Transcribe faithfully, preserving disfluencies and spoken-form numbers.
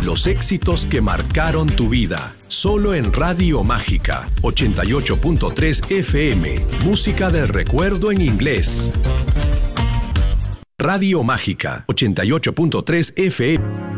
Los éxitos que marcaron tu vida. Solo en Radio Mágica, ochenta y ocho punto tres F M. Música del recuerdo en inglés. Radio Mágica, ochenta y ocho punto tres F M.